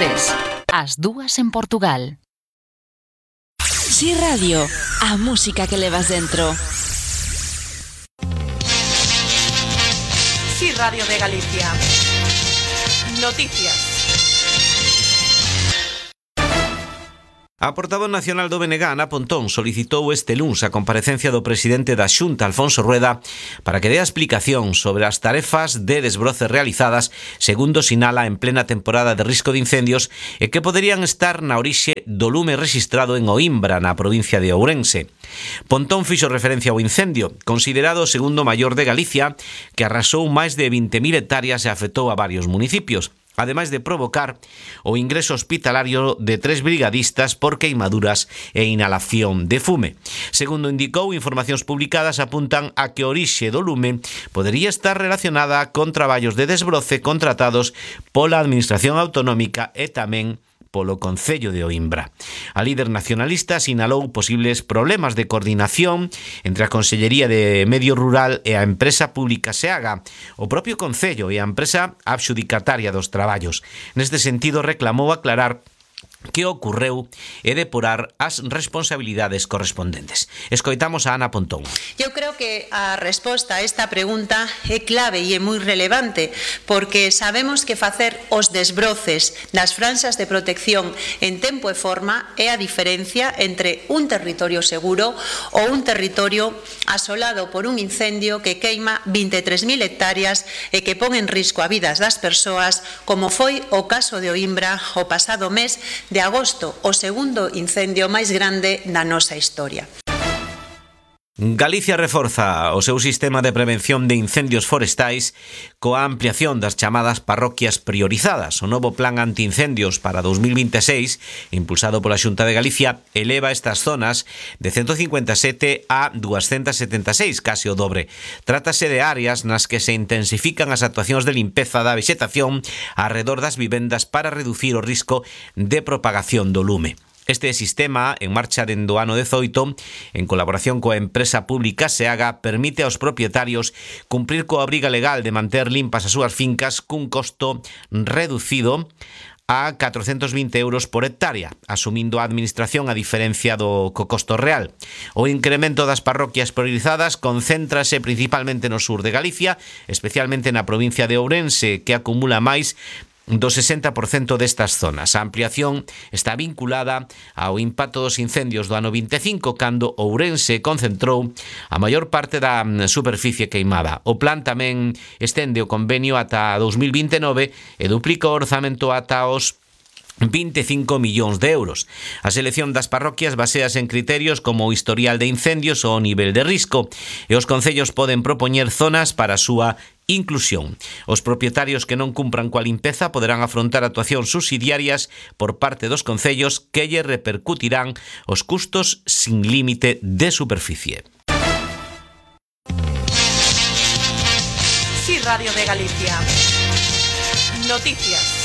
3, as 2 en Portugal. Si Radio, a música que levas dentro. Si Radio de Galicia. Noticias. A portavoz nacional do BNG, Ana Pontón, solicitou este luns a comparecencia do presidente da Xunta, Alfonso Rueda, para que dé a explicación sobre as tarefas de desbroce realizadas, segundo sinala en plena temporada de risco de incendios, e que poderían estar na orixe do lume rexistrado en Oimbra, na provincia de Ourense. Pontón fixo referencia ao incendio, considerado o segundo maior de Galicia, que arrasou máis de 20.000 hectáreas e afectou a varios municipios, ademais de provocar o ingreso hospitalario de 3 brigadistas por queimaduras e inhalación de fume. Segundo indicou, informacións publicadas apuntan a que a orixe do lume podería estar relacionada con traballos de desbroce contratados pola Administración Autonómica e tamén polo Concello de Oimbra. A líder nacionalista sinalou posibles problemas de coordinación entre a Consellería de Medio Rural e a empresa pública SEAGA, o propio Concello e a empresa adxudicataria dos traballos. Neste sentido, reclamou aclarar que ocorreu e depurar as responsabilidades correspondentes. Escoitamos a Ana Pontón. Eu creo que a resposta a esta pregunta é clave e é moi relevante, porque sabemos que facer os desbroces das franxas de protección en tempo e forma é a diferencia entre un territorio seguro ou un territorio asolado por un incendio que queima 23.000 hectáreas e que pon en risco a vidas das persoas, como foi o caso de Oimbra o pasado mes de agosto, o segundo incendio máis grande da nosa historia. Galicia reforza o seu sistema de prevención de incendios forestais coa ampliación das chamadas parroquias priorizadas. O novo plan antiincendios para 2026, impulsado pola Xunta de Galicia, eleva estas zonas de 157 a 276, case o dobre. Trátase de áreas nas que se intensifican as actuacións de limpeza da vexetación arredor das vivendas para reducir o risco de propagación do lume. Este sistema, en marcha dende o ano 18, en colaboración coa empresa pública SEAGA, permite aos propietarios cumprir coa obriga legal de manter limpas as súas fincas cun costo reducido a 420 euros por hectárea, asumindo a administración a diferencia do costo real. O incremento das parroquias priorizadas concéntrase principalmente no sur de Galicia, especialmente na provincia de Ourense, que acumula máis do 60% destas zonas. A ampliación está vinculada ao impacto dos incendios do ano 25, cando Ourense concentrou a maior parte da superficie queimada. O plan tamén estende o convenio ata 2029 e duplica o orzamento ata os 25 millóns de euros. A selección das parroquias baseas en criterios como o historial de incendios ou o nivel de risco, e os concellos poden propoñer zonas para a súa inclusión. Os propietarios que non cumpran coa limpeza poderán afrontar actuacións subsidiarias por parte dos concellos que lle repercutirán os custos sin límite de superficie. Si Radio de Galicia. Noticias.